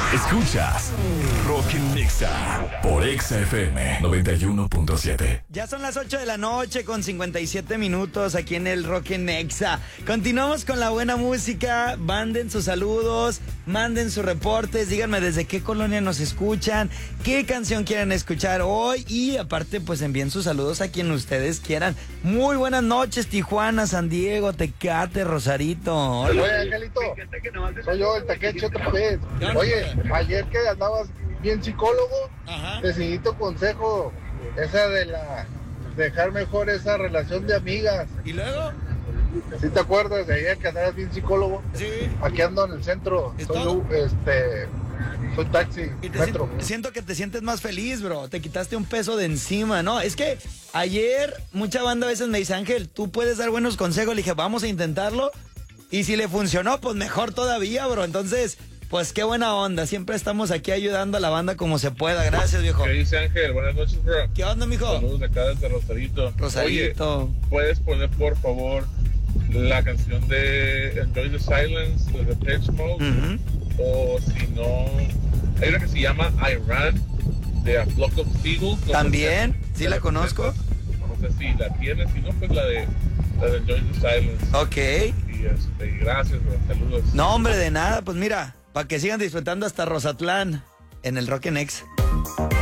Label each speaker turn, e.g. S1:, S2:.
S1: Escuchas Rock en Nexa por Exa FM 91.7.
S2: Ya son las 8 de la noche con 57 minutos aquí en el Rock en Nexa. Continuamos con la buena música. Manden sus saludos, manden sus reportes, díganme desde qué colonia nos escuchan, qué canción quieren escuchar hoy y aparte pues envíen sus saludos a quien ustedes quieran. Muy buenas noches, Tijuana, San Diego, Tecate, Rosarito. Hola.
S3: Oye, Angelito, soy yo, el Taqueche otra vez. Oye, ayer que andabas bien psicólogo, decidí tu consejo, esa de dejar mejor esa relación de amigas.
S2: ¿Y luego?
S3: ¿Sí te acuerdas de ayer que andabas bien psicólogo?
S2: Sí.
S3: Aquí ando en el centro, soy taxi,
S2: Y
S3: metro.
S2: siento que te sientes más feliz, bro. Te quitaste un peso de encima, ¿no? Es que ayer mucha banda a veces me dice, Ángel, tú puedes dar buenos consejos. Le dije, vamos a intentarlo. Y si le funcionó, pues mejor todavía, bro. Entonces, pues qué buena onda. Siempre estamos aquí ayudando a la banda como se pueda. Gracias, viejo.
S4: ¿Qué dice Ángel? Buenas noches, bro.
S2: ¿Qué onda, mijo?
S4: Saludos de acá desde Rosarito.
S2: Rosarito.
S4: Oye, ¿puedes poner, por favor, la canción de Enjoy the Silence de Depeche Mode? O si no, hay una que se llama I de A Flock of Seagulls.
S2: ¿También? ¿Sí la conozco?
S4: No sé si la tienes, si no, pues la de Enjoy the Silence.
S2: Ok.
S4: Y gracias, bro. Saludos.
S2: No, hombre, de nada. Pues mira, para que sigan disfrutando hasta Rosatlán en el Rock en Nexa.